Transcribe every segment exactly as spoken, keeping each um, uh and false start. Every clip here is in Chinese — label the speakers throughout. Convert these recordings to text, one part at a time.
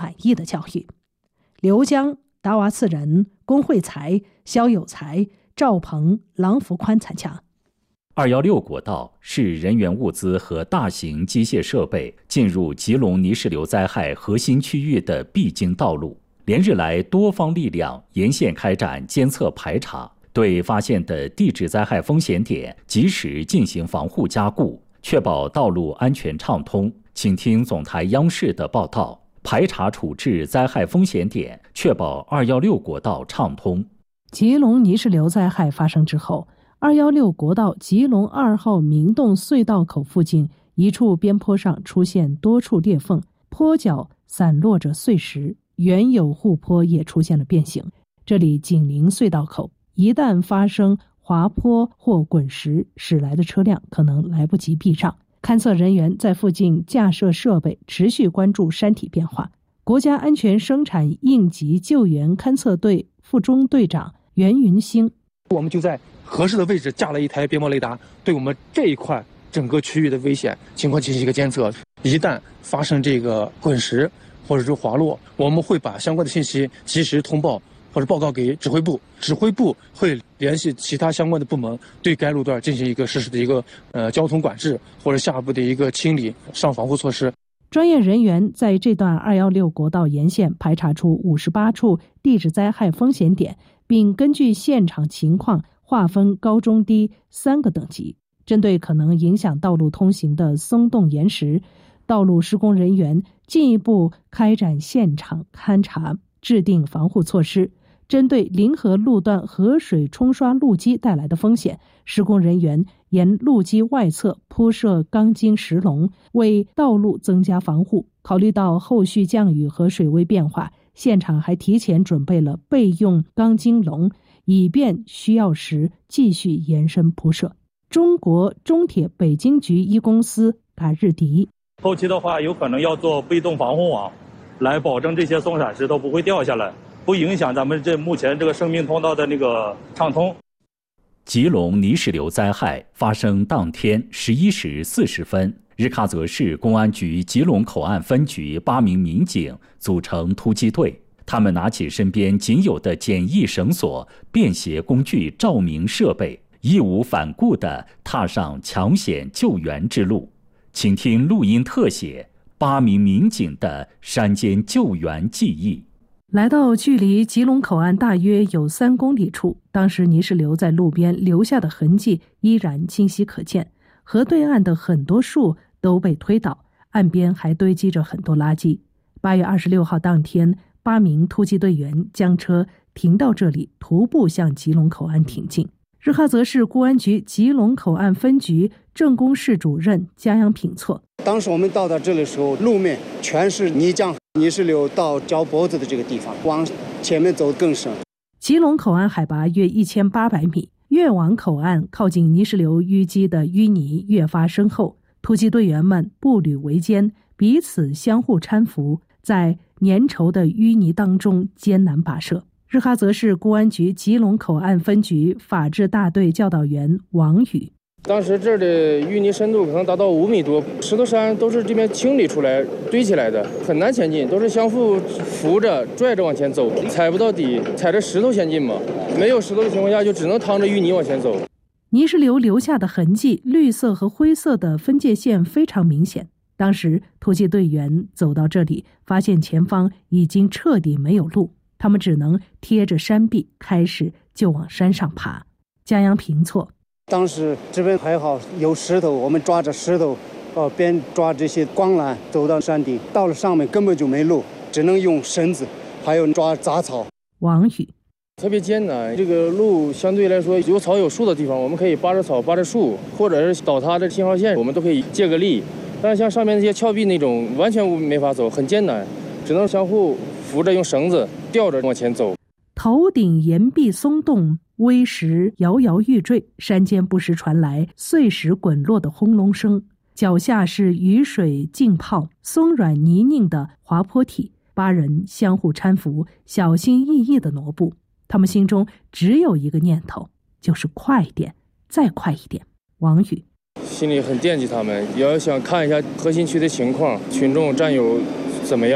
Speaker 1: 满意的教育。刘江、达瓦次仁、龚惠才、肖有才、赵鹏、郎福宽参加。
Speaker 2: 二一六国道是人员物资和大型机械设备进入吉隆泥石流灾害核心区域的必经道路。连日来，多方力量沿线开展监测排查，对发现的地质灾害风险点及时进行防护加固，确保道路安全畅通。请听总台央视的报道，排查处置灾害风险点，确保二一六国道畅通。
Speaker 1: 吉隆泥石流灾害发生之后，二一六国道吉隆二号明洞隧道口附近一处边坡上出现多处裂缝，坡脚散落着碎石，原有护坡也出现了变形。这里紧邻隧道口，一旦发生滑坡或滚石，驶来的车辆可能来不及避让。勘测人员在附近架设设备，持续关注山体变化。国家安全生产应急救援勘测队副中队长袁云兴，
Speaker 3: 我们就在合适的位置架了一台边膜雷达，对我们这一块整个区域的危险情况进行一个监测。一旦发生这个滚石或者是滑落，我们会把相关的信息及时通报或者报告给指挥部，指挥部会联系其他相关的部门，对该路段进行一个实时的一个呃交通管制或者下一步的一个清理上防护措施。
Speaker 1: 专业人员在这段二一六国道沿线排查出五十八处地质灾害风险点，并根据现场情况划分高中低三个等级。针对可能影响道路通行的松动岩石，道路施工人员进一步开展现场勘查，制定防护措施。针对临河路段河水冲刷路基带来的风险，施工人员沿路基外侧铺设钢筋石笼，为道路增加防护。考虑到后续降雨和水位变化，现场还提前准备了备用钢筋笼，以便需要时继续延伸铺设。中国中铁北京局一公司嘎日迪，
Speaker 4: 后期的话有可能要做被动防护网，来保证这些松散石头不会掉下来，不影响咱们这目前这个生命通道的那个畅通。
Speaker 2: 吉隆泥石流灾害发生当天十一时四十分，日喀则市公安局吉隆口岸分局八名民警组成突击队，他们拿起身边仅有的简易绳索、便携工具、照明设备，义无反顾地踏上抢险救援之路。请听录音特写：八名民警的山间救援记忆。
Speaker 1: 来到距离吉隆口岸大约有三公里处，当时泥石流在路边留下的痕迹依然清晰可见，河对岸的很多树都被推倒，岸边还堆积着很多垃圾。八月二十六号当天，八名突击队员将车停到这里，徒步向吉隆口岸挺进。日喀则市公安局吉隆口岸分局政工室主任加央品措，
Speaker 5: 当时我们到达这里的时候，路面全是泥浆，泥石流到脚脖子的这个地方，往前面走更深。
Speaker 1: 吉隆口岸海拔约一千八百米，越往口岸靠近泥石流淤积的淤泥越发深厚，突击队员们步履维艰，彼此相互搀扶，在粘稠的淤泥当中艰难跋涉。日喀则市公安局吉隆口岸分局法制大队教导员王宇，
Speaker 6: 当时这儿的淤泥深度可能达到五米多，石头山都是这边清理出来堆起来的，很难前进，都是相互扶着拽着往前走，踩不到底，踩着石头前进嘛。没有石头的情况下，就只能趟着淤泥往前走。
Speaker 1: 泥石流留下的痕迹，绿色和灰色的分界线非常明显。当时突击队员走到这里，发现前方已经彻底没有路，他们只能贴着山壁开始就往山上爬。加央平措，
Speaker 5: 当时这边还好有石头，我们抓着石头，呃，边抓这些光缆走到山顶，到了上面根本就没路，只能用绳子，还有抓杂草。
Speaker 1: 王宇，
Speaker 6: 特别艰难，这个路相对来说有草有树的地方，我们可以扒着草扒着树，或者是倒塌的信号线，我们都可以借个力。但是像上面那些峭壁那种，完全没法走，很艰难，只能相互扶着，用绳子吊着往前走。
Speaker 1: 头顶岩壁松动，微石摇摇欲坠，山间不时传来碎石滚落的轰隆声，脚下是雨水浸泡、松软泥泞的滑坡体。八人相互搀扶，小心翼翼地挪步。他们心中只有一个念头，就是快一点，再快一点。王宇，
Speaker 6: 心里很惦记他们，也要想看一下核心区的情况，群众战友怎么样。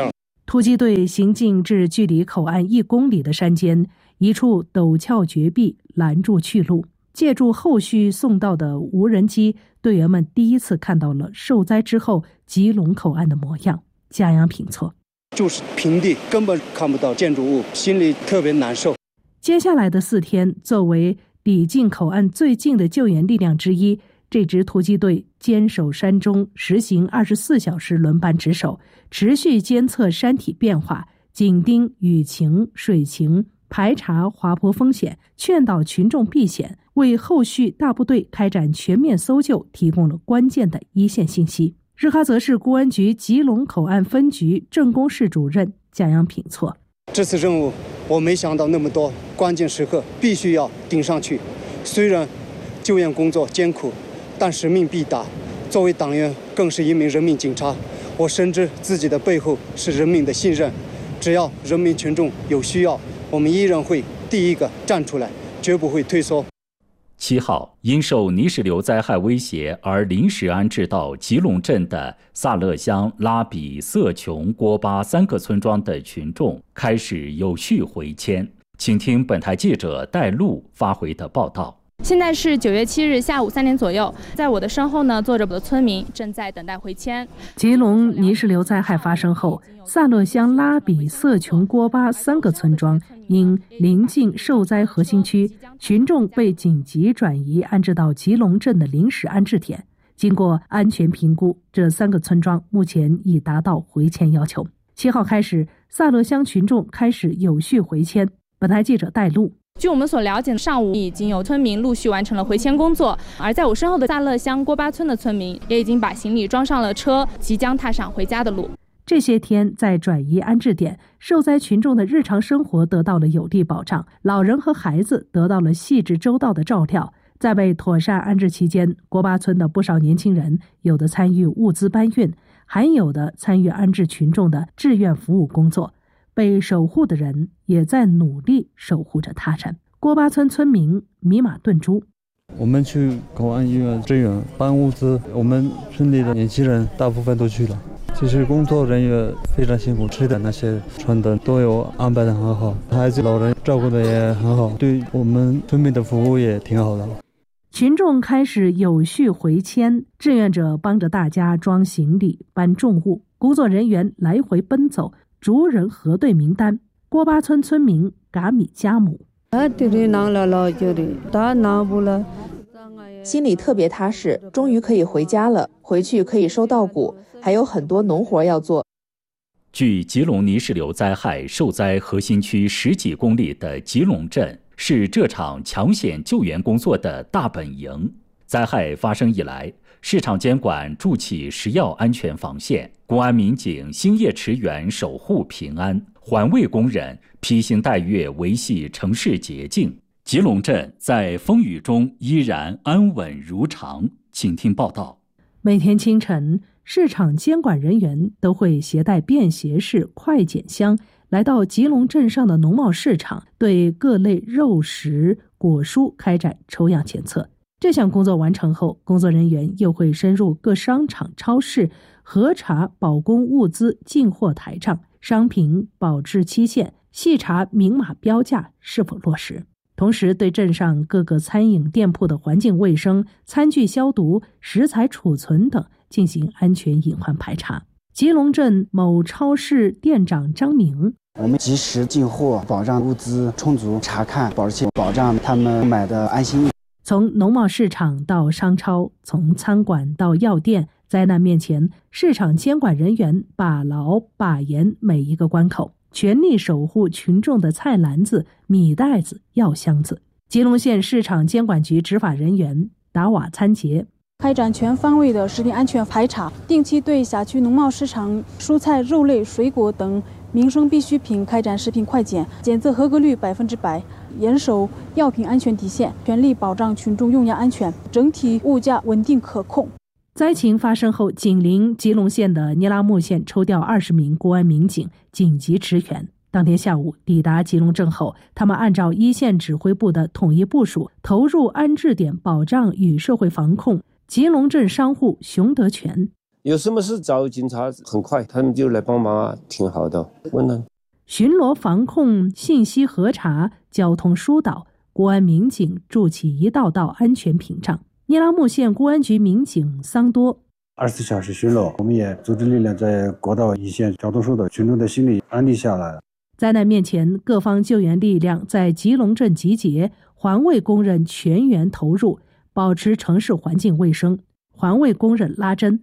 Speaker 1: 突击队行进至距离口岸一公里的山间，一处陡峭绝壁拦住去路。借助后续送到的无人机，队员们第一次看到了受灾之后吉隆口岸的模样。嘉阳评测，
Speaker 5: 就是平地，根本看不到建筑物，心里特别难受。
Speaker 1: 接下来的四天，作为抵近口岸最近的救援力量之一，这支突击队坚守山中，实行二十四小时轮班值守，持续监测山体变化，紧盯雨情、水情，排查滑坡风险，劝导群众避险，为后续大部队开展全面搜救提供了关键的一线信息。日喀则市公安局吉隆口岸分局政工室主任贾阳品措，
Speaker 5: 这次任务我没想到那么多，关键时刻必须要顶上去。虽然救援工作艰苦，但使命必达。作为党员，更是一名人民警察，我深知自己的背后是人民的信任。只要人民群众有需要，我们依然会第一个站出来，绝不会退缩。
Speaker 2: 七号，因受泥石流灾害威胁而临时安置到吉隆镇的萨勒乡、拉比、色琼、郭巴三个村庄的群众开始有序回迁。请听本台记者戴璐发回的报道。
Speaker 7: 现在是九月七日下午三点左右，在我的身后呢，坐着我的村民正在等待回迁。
Speaker 1: 吉隆泥石流灾害发生后，萨勒乡、拉比、色琼、郭巴三个村庄因临近受灾核心区，群众被紧急转移安置到吉隆镇的临时安置点。经过安全评估，这三个村庄目前已达到回迁要求。七号开始，萨勒乡群众开始有序回迁。本台记者戴璐。
Speaker 7: 据我们所了解，上午已经有村民陆续完成了回迁工作，而在我身后的萨勒乡郭巴村的村民也已经把行李装上了车，即将踏上回家的路。
Speaker 1: 这些天，在转移安置点，受灾群众的日常生活得到了有力保障，老人和孩子得到了细致周到的照料。在被妥善安置期间，郭巴村的不少年轻人，有的参与物资搬运，还有的参与安置群众的志愿服务工作。被守护的人也在努力守护着他人。郭巴村村民米马顿珠，
Speaker 8: 我们去口岸医院支援搬物资，我们村里的年轻人大部分都去了。其实工作人员非常辛苦，吃的那些穿的都有安排的很好，孩子老人照顾的也很好，对我们村民的服务也挺好的。
Speaker 1: 群众开始有序回迁，志愿者帮着大家装行李、搬重物，工作人员来回奔走，逐人核对名单。郭巴村村民嘎米加姆，
Speaker 9: 心里特别踏实，终于可以回家了，回去可以收稻谷，还有很多农活要做。
Speaker 2: 距吉隆泥石流灾害受灾核心区十几公里的吉隆镇，是这场抢险救援工作的大本营。灾害发生以来，市场监管筑起食药安全防线，公安民警星夜驰援守护平安，环卫工人披星戴月维系城市洁净。吉隆镇在风雨中依然安稳如常。请听报道。
Speaker 1: 每天清晨，市场监管人员都会携带便携式快检箱来到吉隆镇上的农贸市场，对各类肉食、果蔬开展抽样检测。这项工作完成后，工作人员又会深入各商场、超市，核查保供物资进货台账、商品保质期限，细查明码标价是否落实。同时对镇上各个餐饮店铺的环境卫生、餐具消毒、食材储存等进行安全隐患排查。吉隆镇某超市店长张明，
Speaker 10: 我们及时进货，保障物资充足，查看保质期，保障他们买的安心。
Speaker 1: 从农贸市场到商超，从餐馆到药店，灾难面前，市场监管人员把牢把严每一个关口，全力守护群众的菜篮子、米袋子、药箱子。吉隆县市场监管局执法人员达瓦参杰，
Speaker 11: 开展全方位的食品安全排查，定期对辖区农贸市场蔬菜、肉类、水果等民生必需品开展食品快检，检测合格率百分之百，严守药品安全底线，全力保障群众用药安全，整体物价稳定可控。
Speaker 1: 灾情发生后，紧邻吉隆县的尼拉木县抽调二十名公安民警紧急驰援。当天下午抵达吉隆镇后，他们按照一线指挥部的统一部署，投入安置点保障与社会防控。吉隆镇商户熊德全，
Speaker 12: 有什么事找警察，很快他们就来帮忙啊，挺好的，温暖。
Speaker 1: 巡逻防控、信息核查、交通疏导，公安民警筑起一道道安全屏障。聂拉木县公安局民警桑多。
Speaker 13: 二十四小时巡逻，我们也组织力量在国道一线交通疏导，群众的心理安定下来了。
Speaker 1: 灾难面前，各方救援力量在吉隆镇集结，环卫工人全员投入，保持城市环境卫生。环卫工人拉针。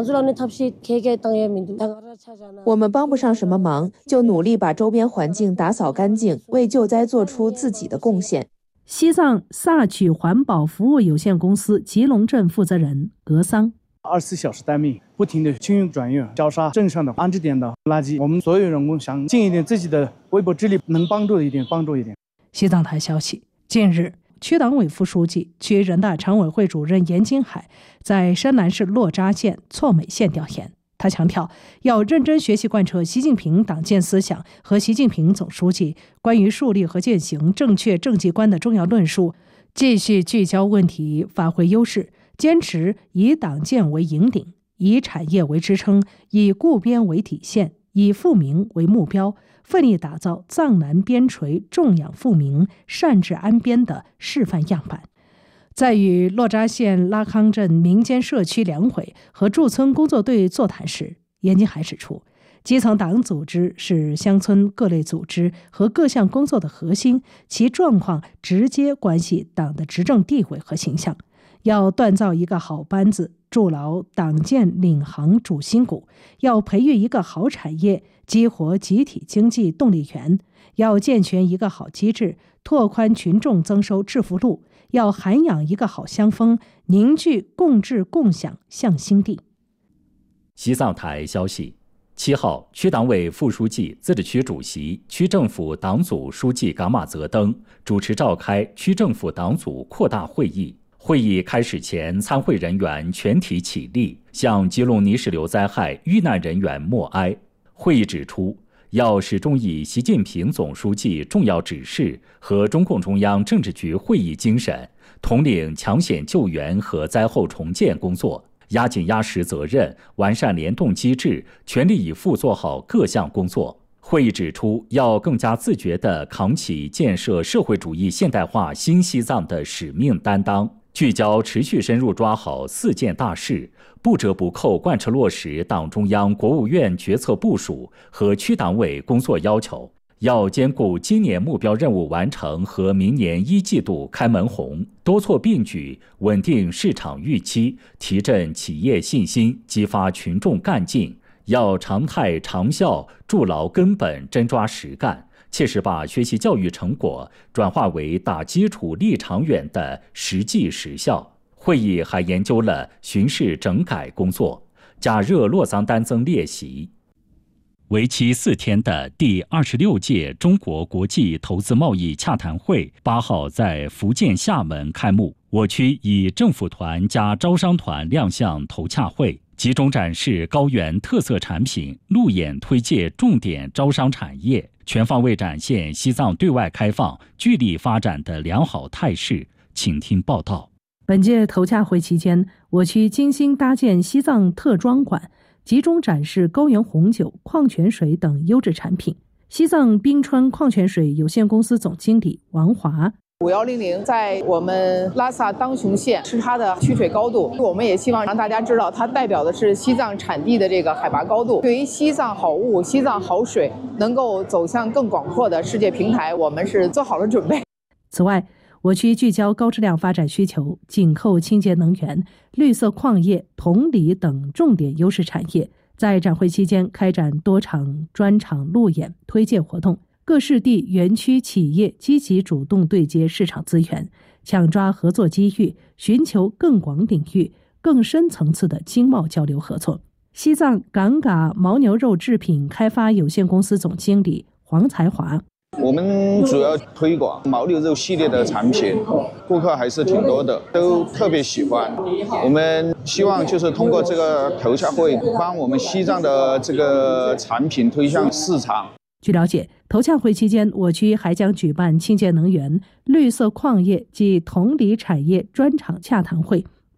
Speaker 9: 我们帮不上什么忙，就努力把周边环境打扫干净，为救灾做出自己的贡献。
Speaker 1: 西藏萨曲环保服务有限公司吉隆镇负责人格桑。
Speaker 14: 二十四小时待命，不停地清运转运，消杀镇上的安置点的垃圾。我们所有人工想尽一点自己的微薄之力，能帮助的一点帮助一点。
Speaker 1: 西藏台消息，近日，区党委副书记、区人大常委会主任严金海在山南市洛扎县措美县调研。他强调，要认真学习贯彻习近平党建思想和习近平总书记关于树立和践行正确政绩观的重要论述，继续聚焦问题，发挥优势，坚持以党建为引领，以产业为支撑，以固边为底线，以富民为目标，奋力打造藏南边陲重养富民、善治安边的示范样板。在与洛扎县拉康镇民间社区两会和驻村工作队座谈时，严金海指出，基层党组织是乡村各类组织和各项工作的核心，其状况直接关系党的执政地位和形象。要锻造一个好班子，筑牢党建领航主心骨；要培育一个好产业，激活集体经济动力源；要健全一个好机制，拓宽群众增收致富路；要涵养一个好乡风，凝聚共治共享向心力。
Speaker 2: 西藏台消息，七号，区党委副书记、自治区主席、区政府党组书记噶玛泽登主持召开区政府党组扩大会议。会议开始前，参会人员全体起立，向吉隆泥石流灾害遇难人员默哀。会议指出，要始终以习近平总书记重要指示和中共中央政治局会议精神，统领抢险救援和灾后重建工作，压紧压实责任，完善联动机制，全力以赴做好各项工作。会议指出，要更加自觉地扛起建设社会主义现代化新西藏的使命担当，聚焦持续深入抓好四件大事，不折不扣贯彻落实党中央、国务院决策部署和区党委工作要求。要兼顾今年目标任务完成和明年一季度开门红，多措并举，稳定市场预期，提振企业信心，激发群众干劲。要常态长效，筑牢根本，真抓实干，切实把学习教育成果转化为打基础立长远的实际实效。会议还研究了巡视整改工作，加热洛桑丹增列席。为期四天的第二十六届中国国际投资贸易洽谈会八号在福建厦门开幕。我区以政府团加招商团亮相投洽会，集中展示高原特色产品，路演推介重点招商产业，全方位展现西藏对外开放、聚力发展的良好态势。请听报道。
Speaker 1: 本届投洽会期间，我区精心搭建西藏特庄馆，集中展示高原红酒、矿泉水等优质产品。西藏冰川矿泉水有限公司总经理王华。
Speaker 15: 五幺零零在我们拉萨当雄县是它的取水高度，我们也希望让大家知道，它代表的是西藏产地的这个海拔高度。对于西藏好物、西藏好水能够走向更广阔的世界平台，我们是做好了准备。
Speaker 1: 此外，我区聚焦高质量发展需求，紧扣清洁能源、绿色矿业、铜锂等重点优势产业，在展会期间开展多场专场路演推介活动。各市地园区企业积极主动对接市场资源，抢抓合作机遇，寻求更广领域、更深层次的经贸交流合作。西藏岗嘎牦牛肉制品开发有限公司总经理黄才华。
Speaker 16: 我们主要推广牦牛肉系列的产品，顾客还是挺多的，都特别喜欢。我们希望就是通过这个投洽会，帮我们西藏的这个产品推向市场。
Speaker 1: 据了解，投洽会期间，我区还将举办清洁能源、绿色矿业及铜锂产业专场洽谈会，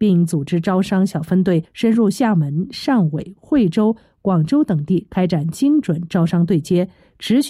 Speaker 1: 并组织招商小分队深入厦门、汕尾、惠州、广州等地开展精准招商对接，持续